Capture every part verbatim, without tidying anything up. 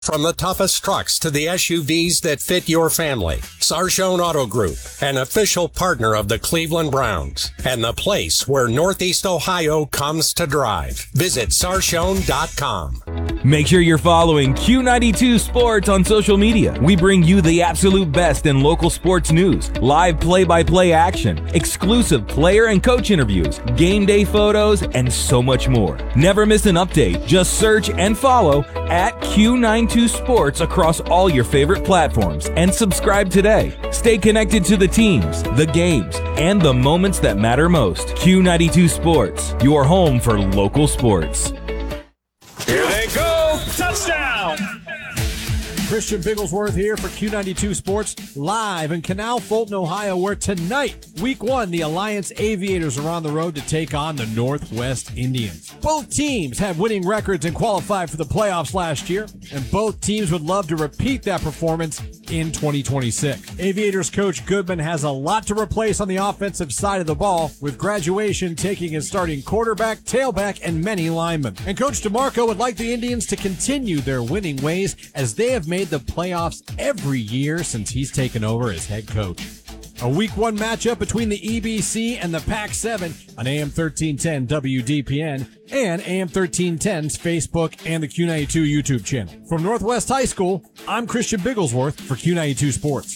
From the toughest trucks to the S U Vs that fit your family, Sarchone Auto Group, an official partner of the Cleveland Browns, and the place where Northeast Ohio comes to drive. Visit sarchone dot com. Make sure you're following Q ninety-two Sports on social media. We bring you the absolute best in local sports news, live play-by-play action, exclusive player and coach interviews, game day photos, and so much more. Never miss an update. Just search and follow at Q ninety-two Sports across all your favorite platforms and subscribe today. Stay connected to the teams, the games, and the moments that matter most. Q ninety-two Sports, your home for local sports. Here they go. Touchdown. Christian Bigglesworth here for Q ninety-two Sports, live in Canal Fulton, Ohio, where tonight, week one, the Alliance Aviators are on the road to take on the Northwest Indians. Both teams have winning records and qualified for the playoffs last year, and both teams would love to repeat that performance in twenty twenty-six. Aviators coach Goodman has a lot to replace on the offensive side of the ball, with graduation taking his starting quarterback, tailback, and many linemen. And Coach DeMarco would like the Indians to continue their winning ways, as they have made the playoffs every year since he's taken over as head coach. A week one matchup between the E B C and the Pac seven on A M thirteen ten W D P N and A M thirteen ten's Facebook and the Q ninety-two YouTube channel. From Northwest High School, I'm Christian Bigglesworth for Q ninety-two Sports.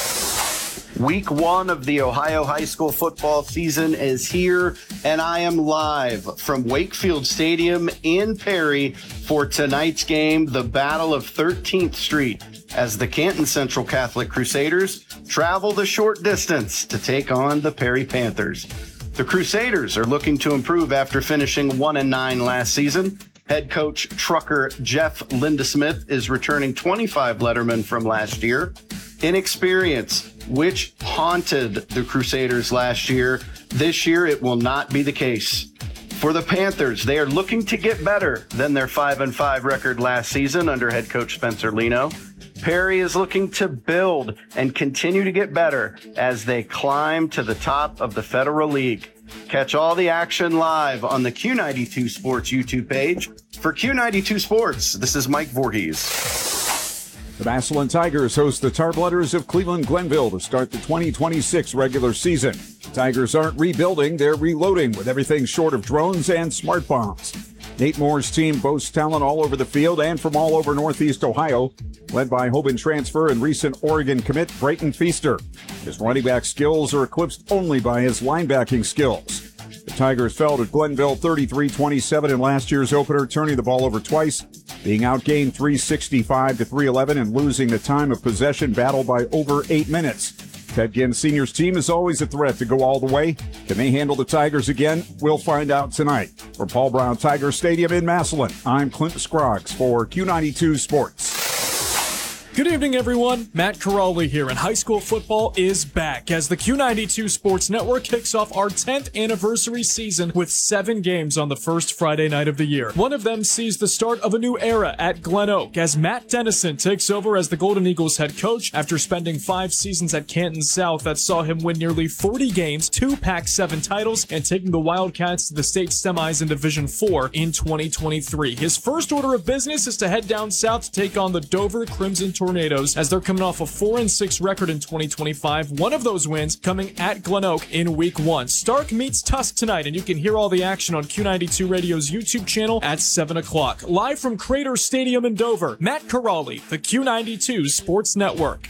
Week one of the Ohio high school football season is here, and I am live from Wakefield Stadium in Perry for tonight's game, the Battle of thirteenth Street, as the Canton Central Catholic Crusaders travel the short distance to take on the Perry Panthers. The Crusaders are looking to improve after finishing one and nine last season. Head coach trucker Jeff Lindesmith is returning twenty-five lettermen from last year. Inexperience, which haunted the Crusaders last year, this year it will not be the case. For the Panthers, they are looking to get better than their five and five record last season under head coach Spencer Leno. Perry is looking to build and continue to get better as they climb to the top of the Federal League. Catch all the action live on the Q ninety-two Sports YouTube page. For Q ninety-two Sports, this is Mike Voorhees. The Massillon Tigers host the Tarblooders of Cleveland Glenville to start the twenty twenty-six regular season. Tigers aren't rebuilding, they're reloading with everything short of drones and smart bombs. Nate Moore's team boasts talent all over the field and from all over Northeast Ohio, led by Hoban transfer and recent Oregon commit Brayton Feaster. His running back skills are eclipsed only by his linebacking skills. The Tigers fell to Glenville thirty-three twenty-seven in last year's opener, turning the ball over twice, being outgained three sixty-five to three eleven and losing the time of possession battle by over eight minutes. Ted Ginn Senior's team is always a threat to go all the way. Can they handle the Tigers again? We'll find out tonight. From Paul Brown Tiger Stadium in Massillon, I'm Clint Scroggs for Q ninety-two Sports. Good evening, everyone. Matt Caralli here, and high school football is back as the Q ninety-two Sports Network kicks off our tenth anniversary season with seven games on the first Friday night of the year. One of them sees the start of a new era at Glen Oak as Matt Dennison takes over as the Golden Eagles head coach after spending five seasons at Canton South that saw him win nearly forty games, two Pac seven titles, and taking the Wildcats to the state semis in Division four in twenty twenty-three. His first order of business is to head down south to take on the Dover Crimson Tornadoes as they're coming off a four and six record in twenty twenty-five. One of those wins coming at Glen Oak in week one. Stark meets Tusk tonight, and you can hear all the action on Q ninety-two Radio's YouTube channel at seven o'clock. Live from Crater Stadium in Dover, Matt Caralli, the Q ninety-two Sports Network.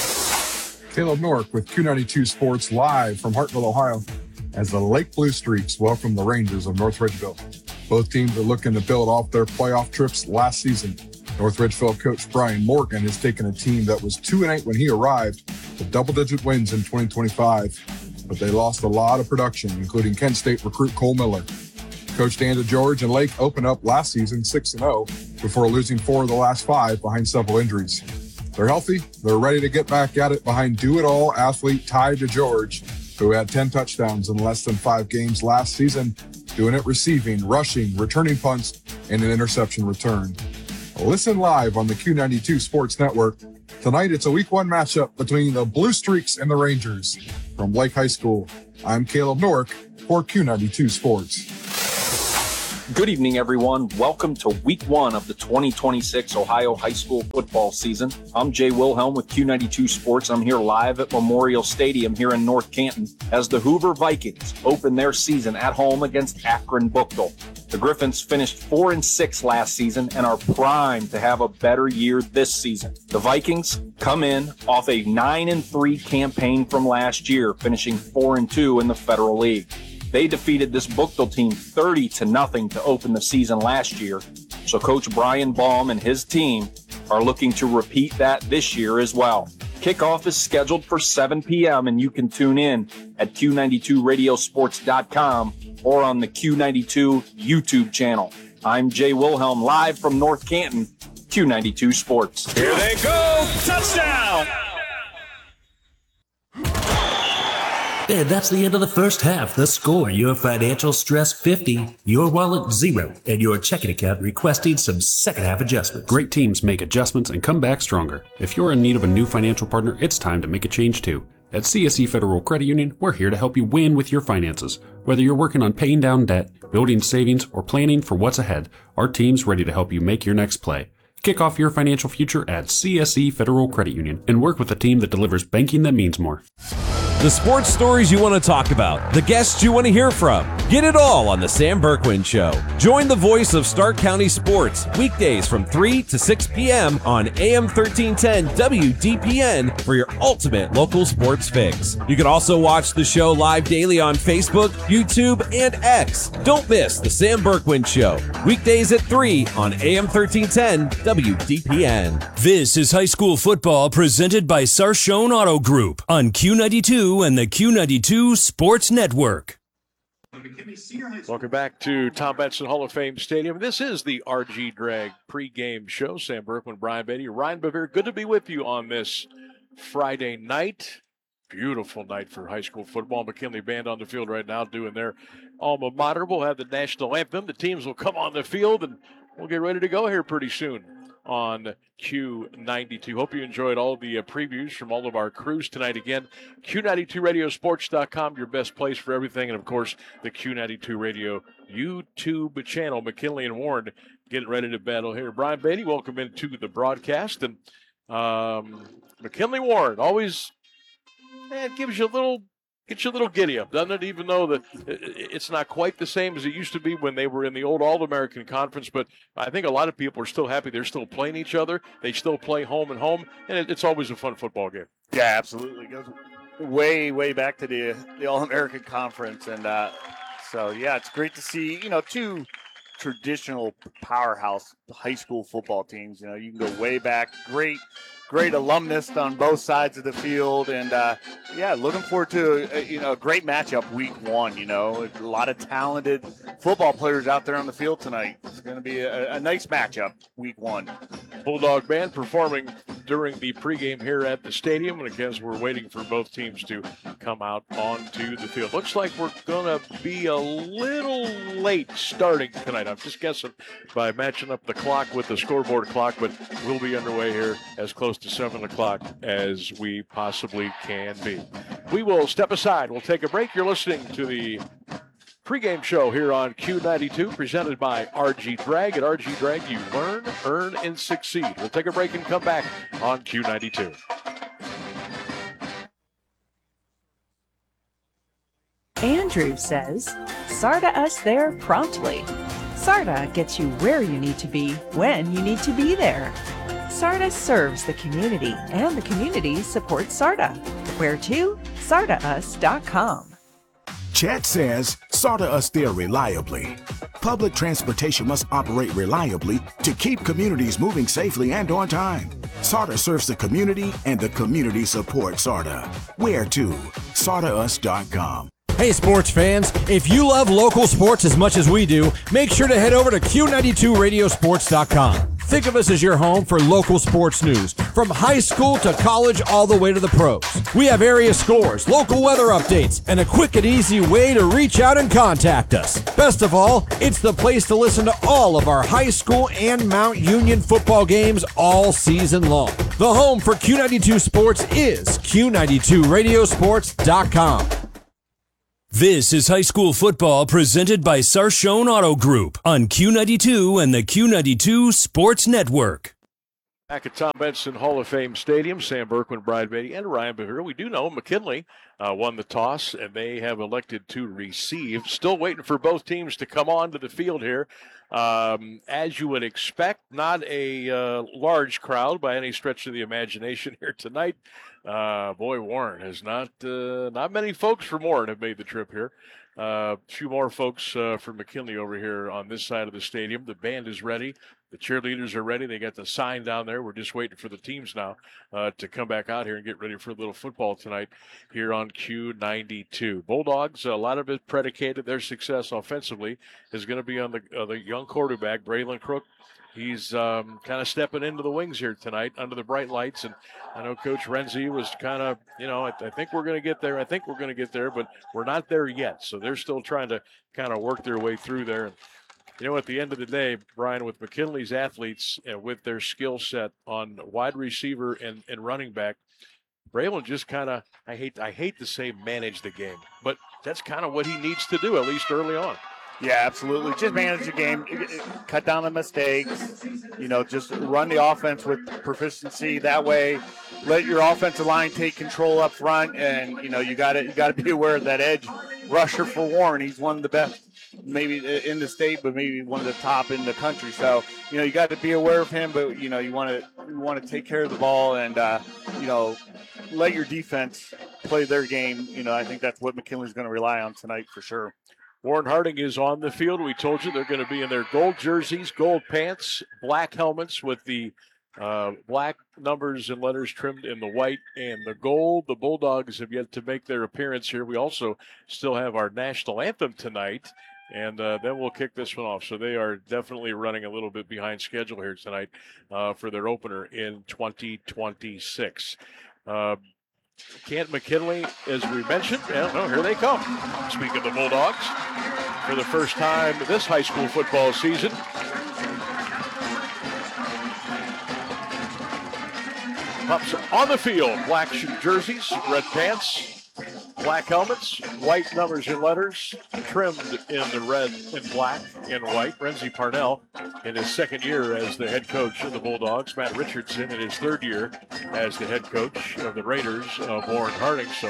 Caleb Nork with Q ninety-two Sports live from Hartville, Ohio, as the Lake Blue Streaks welcome the Rangers of North Ridgeville. Both teams are looking to build off their playoff trips last season. North Ridgeville coach Brian Morgan has taken a team that was two and eight when he arrived to double-digit wins in twenty twenty-five, but they lost a lot of production, including Kent State recruit Cole Miller. Coach Dan DeGeorge and Lake opened up last season six and oh before losing four of the last five behind several injuries. They're healthy. They're ready to get back at it behind do-it-all athlete Ty DeGeorge, who had ten touchdowns in less than five games last season, doing it receiving, rushing, returning punts, and an interception return. Listen live on the Q ninety-two Sports Network. Tonight, it's a week one matchup between the Blue Streaks and the Rangers. From Lake High School, I'm Caleb Nork for Q ninety-two Sports. Good evening, everyone. Welcome to week one of the twenty twenty-six Ohio High School football season. I'm Jay Wilhelm with Q ninety-two Sports. I'm here live at Memorial Stadium here in North Canton as the Hoover Vikings open their season at home against Akron Buchtel. The Griffins finished four and six last season and are primed to have a better year this season. The Vikings come in off a nine and three campaign from last year, finishing four and two in the Federal League. They defeated this Buchtel team thirty to nothing to open the season last year. So Coach Brian Baum and his team are looking to repeat that this year as well. Kickoff is scheduled for seven p.m. and you can tune in at Q ninety-two radio sports dot com or on the Q ninety-two YouTube channel. I'm Jay Wilhelm live from North Canton, Q ninety-two Sports. Here they go. Touchdown. And that's the end of the first half. The score, your financial stress fifty, your wallet zero, and your checking account requesting some second half adjustments. Great teams make adjustments and come back stronger. If you're in need of a new financial partner, it's time to make a change too. At C S E Federal Credit Union, we're here to help you win with your finances. Whether you're working on paying down debt, building savings, or planning for what's ahead, our team's ready to help you make your next play. Kick off your financial future at C S E Federal Credit Union and work with a team that delivers banking that means more. The sports stories you want to talk about, the guests you want to hear from. Get it all on the Sam Berkwin Show. Join the voice of Stark County sports weekdays from three to six p.m. on A M thirteen ten W D P N for your ultimate local sports fix. You can also watch the show live daily on Facebook, YouTube, and X. Don't miss the Sam Berkwin Show weekdays at three on A M thirteen ten W D P N. This is high school football presented by Sarshone Auto Group on Q ninety-two and the Q ninety-two Sports Network. Welcome back to Tom Benson Hall of Fame Stadium. This is the R G Drag pregame show. Sam Berkwin, Brian Beatty, Ryan Bevere. Good to be with you on this Friday night. Beautiful night for high school football. McKinley band on the field right now doing their alma mater. We'll have the national anthem. The teams will come on the field, and we'll get ready to go here pretty soon on Q ninety-two. Hope you enjoyed all the uh, previews from all of our crews tonight. Again, Q ninety-two radio sports dot com, your best place for everything. And, of course, the Q ninety-two Radio YouTube channel. McKinley and Warren getting ready to battle here. Brian Beatty, welcome into the broadcast. And um, McKinley Warren, always eh, it gives you a little Gets you a little giddy up, doesn't it? Even though the, it's not quite the same as it used to be when they were in the old All-American Conference, but I think a lot of people are still happy they're still playing each other. They still play home and home, and it, it's always a fun football game. Yeah, absolutely. It goes way, way back to the the All-American Conference, and uh, so, yeah, it's great to see, you know, two traditional powerhouse high school football teams. You know, you can go way back. Great. Great alumnus on both sides of the field, and uh, yeah, looking forward to a, you know a great matchup week one. You know, a lot of talented football players out there on the field tonight. It's going to be a, a nice matchup week one. Bulldog Band performing during the pregame here at the stadium, and again, we're waiting for both teams to come out onto the field. Looks like we're going to be a little late starting tonight. I'm just guessing by matching up the clock with the scoreboard clock, but we'll be underway here as close to seven o'clock as we possibly can be. We will step aside. We'll take a break. You're listening to the pregame show here on Q ninety-two, presented by R G Drag. At R G Drag, you learn, earn, and succeed. We'll take a break and come back on Q ninety-two. Andrew says, SARTA us there promptly. SARTA gets you where you need to be when you need to be there. SARTA serves the community, and the community supports SARTA. Where to? sarta us dot com. Chat says, SARTA us there reliably. Public transportation must operate reliably to keep communities moving safely and on time. SARTA serves the community, and the community supports SARTA. Where to? sarta us dot com. Hey sports fans, if you love local sports as much as we do, make sure to head over to Q ninety-two radio sports dot com. Think of us as your home for local sports news, from high school to college all the way to the pros. We have area scores, local weather updates, and a quick and easy way to reach out and contact us. Best of all, it's the place to listen to all of our high school and Mount Union football games all season long. The home for Q ninety-two Sports is Q ninety-two radio sports dot com. This is high school football presented by Sarshone Auto Group on Q ninety-two and the Q ninety-two Sports Network. Back at Tom Benson Hall of Fame Stadium, Sam Berkman, Brian Beatty, and Ryan Bevere. We do know McKinley uh, won the toss, and they have elected to receive. Still waiting for both teams to come onto the field here. Um, as you would expect, not a uh, large crowd by any stretch of the imagination here tonight. Uh, boy, Warren has not, uh, not many folks from Warren have made the trip here. A uh, few more folks uh, from McKinley over here on this side of the stadium. The band is ready. The cheerleaders are ready. They got the sign down there. We're just waiting for the teams now uh, to come back out here and get ready for a little football tonight here on Q ninety-two. Bulldogs, a lot of it predicated, their success offensively is going to be on the, uh, the young quarterback, Braylon Crook. He's um, kind of stepping into the wings here tonight under the bright lights. And I know Coach Renzi was kind of, you know, I, I think we're going to get there. I think we're going to get there, but we're not there yet. So they're still trying to kind of work their way through there. And, you know, at the end of the day, Brian, with McKinley's athletes and with their skill set on wide receiver and, and running back, Braylon just kind of, I hate, I hate to say manage the game, but that's kind of what he needs to do, at least early on. Yeah, absolutely. Just manage the game, cut down the mistakes, you know, just run the offense with proficiency. That way, let your offensive line take control up front, and, you know, you got to you got to be aware of that edge rusher for Warren. He's one of the best maybe in the state, but maybe one of the top in the country. So, you know, you got to be aware of him, but, you know, you want to you want to take care of the ball and, uh, you know, let your defense play their game. You know, I think that's what McKinley's going to rely on tonight for sure. Warren Harding is on the field. We told you they're going to be in their gold jerseys, gold pants, black helmets with the uh, black numbers and letters trimmed in the white and the gold. The Bulldogs have yet to make their appearance here. We also still have our national anthem tonight, and uh, then we'll kick this one off. So they are definitely running a little bit behind schedule here tonight uh, for their opener in twenty twenty-six. Uh, Kent McKinley, as we mentioned, yeah, no, here they come. Speaking of the Bulldogs, for the first time this high school football season, Pups on the field, black jerseys, red pants, black helmets, white numbers and letters, trimmed in the red and black and white. Renzi Parnell in his second year as the head coach of the Bulldogs. Matt Richardson in his third year as the head coach of the Raiders of Warren Harding. So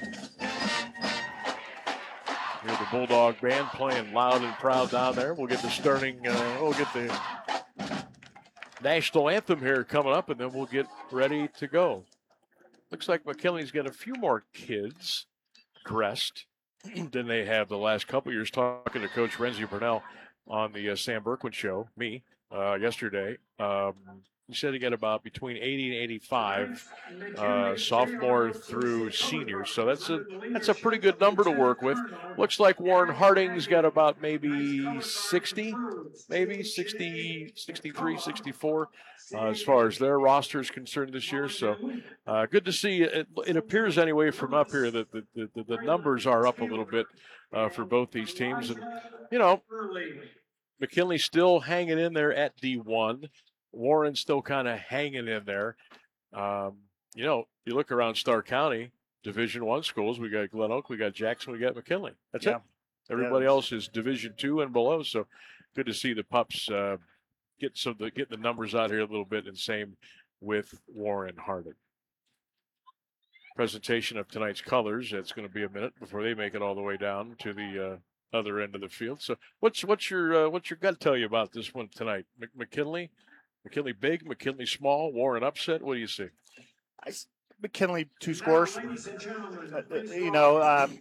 here's the Bulldog band playing loud and proud down there. We'll get the starting, uh, we'll get the national anthem here coming up, and then we'll get ready to go. Looks like McKinley's got a few more kids dressed than they have the last couple years. Talking to Coach Renzi Purnell on the uh, Sam Berkman show, me, uh, yesterday. Um, he said he got about between eighty and eighty-five uh, sophomore through seniors. So that's a that's a pretty good number to work with. Looks like Warren Harding's got about maybe sixty, maybe sixty, sixty-three, sixty-four. Uh, as far as their roster is concerned this year. So uh, good to see. It, it appears anyway from up here that the, the, the numbers are up a little bit uh, for both these teams. And, you know, McKinley's still hanging in there at D one. Warren's still kind of hanging in there. Um, you know, you look around Starr County, Division One schools, we got Glen Oak, we got Jackson, we got McKinley. That's yeah. it. Everybody yeah. else is Division Two and below. So good to see the Pups uh, get some the get the numbers out here a little bit, and same with Warren Harding. Presentation of tonight's colors. It's going to be a minute before they make it all the way down to the uh, other end of the field. So what's what's your uh, what's your gut tell you about this one tonight? Mc- McKinley, McKinley big, McKinley small, Warren upset. What do you see? I, McKinley two scores. Uh, you know. Um,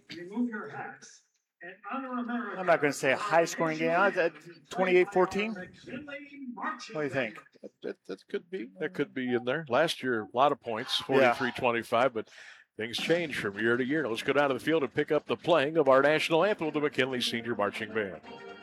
I'm not going to say a high-scoring game. twenty-eight fourteen. What do you think? That, that could be. That could be in there. Last year, a lot of points, forty-three twenty-five, but things change from year to year. Let's go down to the field and pick up the playing of our national anthem with the McKinley Senior Marching Band.